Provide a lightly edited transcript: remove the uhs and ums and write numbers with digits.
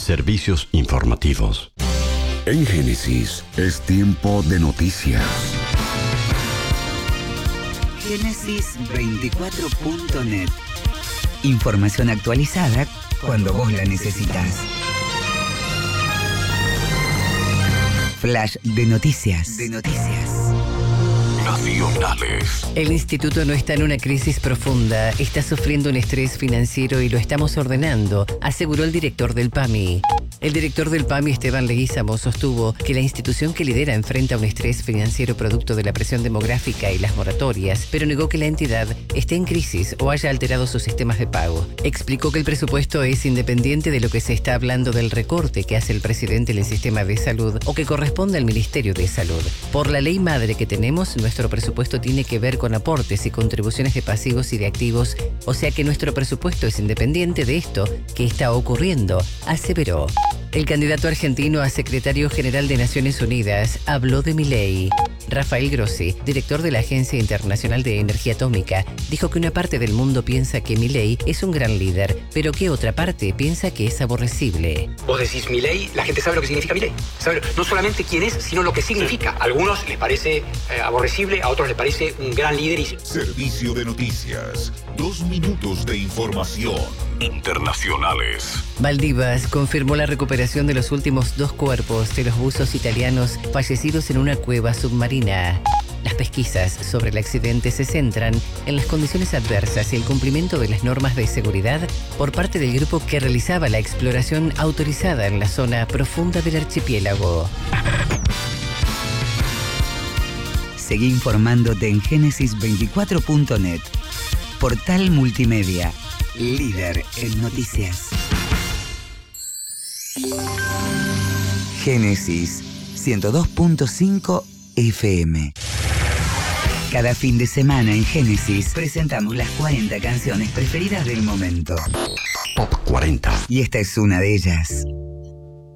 Servicios informativos. En Génesis es tiempo de noticias. Génesis24.net. Información actualizada cuando vos la necesitas. Flash de noticias. Nacionales. El instituto no está en una crisis profunda, está sufriendo un estrés financiero y lo estamos ordenando, aseguró el director del PAMI. El director del PAMI, Esteban Leguízamo, sostuvo que la institución que lidera enfrenta un estrés financiero producto de la presión demográfica y las moratorias, pero negó que la entidad esté en crisis o haya alterado sus sistemas de pago. Explicó que el presupuesto es independiente de lo que se está hablando del recorte que hace el presidente en el sistema de salud o que corresponde al Ministerio de Salud. Por la ley madre que tenemos, nuestro presupuesto tiene que ver con aportes y contribuciones de pasivos y de activos, o sea que nuestro presupuesto es independiente de esto que está ocurriendo, aseveró. El candidato argentino a secretario general de Naciones Unidas habló de Milei. Rafael Grossi, director de la Agencia Internacional de Energía Atómica, dijo que una parte del mundo piensa que Milei es un gran líder, pero que otra parte piensa que es aborrecible. Vos decís Milei, la gente sabe lo que significa Milei. Sabe no solamente quién es, sino lo que significa. A algunos les parece aborrecible, a otros les parece un gran líder. Servicio de noticias. 2 minutos de información. Internacionales. Valdivas confirmó la recuperación de los últimos 2 cuerpos de los buzos italianos fallecidos en una cueva submarina. Las pesquisas sobre el accidente se centran en las condiciones adversas y el cumplimiento de las normas de seguridad por parte del grupo que realizaba la exploración autorizada en la zona profunda del archipiélago. Seguí informándote en Génesis24.net. Portal multimedia, líder en noticias. Génesis 102.5 FM. Cada fin de semana en Génesis presentamos las 40 canciones preferidas del momento. Top 40. Y esta es una de ellas.